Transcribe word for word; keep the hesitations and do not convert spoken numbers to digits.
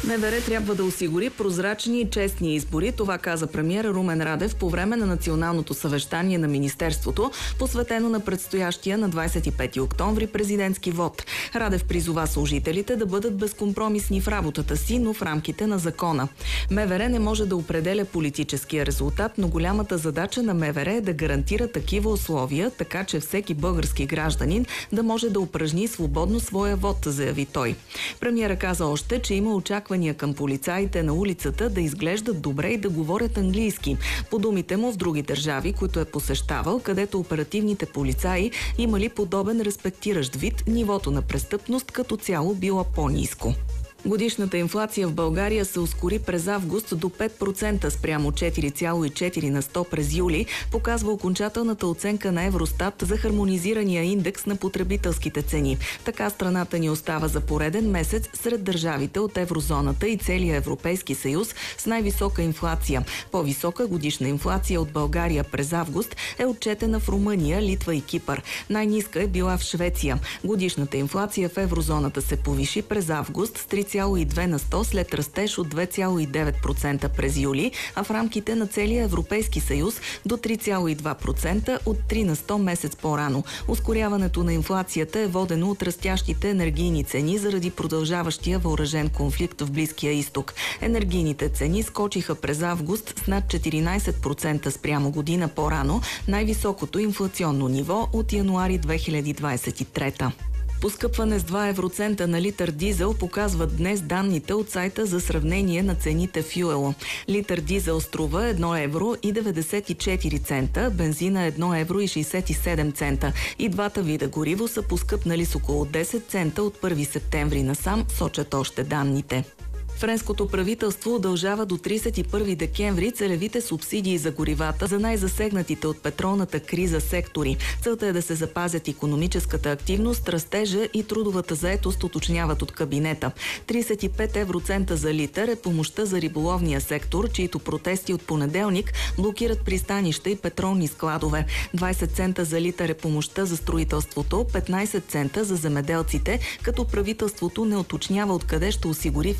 МВР трябва да осигури прозрачни и честни избори. Това каза премиер Румен Радев по време на националното съвещание на Министерството, посветено на предстоящия на двадесет и пети октомври президентски вод. Радев призова служителите да бъдат безкомпромисни в работата си, но в рамките на закона. МВР не може да определя политическия резултат, но голямата задача на МВР е да гарантира такива условия, така че всеки български гражданин да може да упражни свободно своя вод, заяви той. Премиера каза още, че има очаквания към полицаите на улицата да изглеждат добре и да говорят английски. По думите му, в други държави, които е посещавал, където оперативните полицаи имали подобен респектиращ вид, нивото на престъпност като цяло било по-ниско. Годишната инфлация в България се ускори през август до пет процента спрямо четири цяло и четири на сто през юли, показва окончателната оценка на Евростат за хармонизирания индекс на потребителските цени. Така страната ни остава за пореден месец сред държавите от еврозоната и целия Европейски съюз с най-висока инфлация. По-висока годишна инфлация от България през август е отчетена в Румъния, Литва и Кипър. Най-ниска е била в Швеция. Годишната инфлация в еврозоната се повиши през август с три цяло и две на сто след растеж от две цяло и девет процента през юли, а в рамките на целия Европейски съюз до три цяло и два процента от три на сто месец по-рано. Ускоряването на инфлацията е водено от растящите енергийни цени заради продължаващия въоръжен конфликт в Близкия изток. Енергийните цени скочиха през август с над четиринадесет процента спрямо година по-рано, най-високото инфлационно ниво от януари две хиляди двадесет и трета. Поскъпване с два евроцента на литър дизел показват днес данните от сайта за сравнение на цените в Юело. Литър дизел струва едно евро и деветдесет и четири цента, бензина едно евро и шейсет и седем цента. И двата вида гориво са поскъпнали с около десет цента от първи септември насам, сочат още данните. Френското правителство удължава до тридесет и първи декември целевите субсидии за горивата за най-засегнатите от петролната криза сектори. Целта е да се запазят икономическата активност, растежа и трудовата заетост, уточняват от кабинета. тридесет и пет евроцента за литър е помощта за риболовния сектор, чието протести от понеделник блокират пристанища и петролни складове. двадесет цента за литър е помощта за строителството, петнадесет цента за земеделците, като правителството не уточнява откъде ще осигури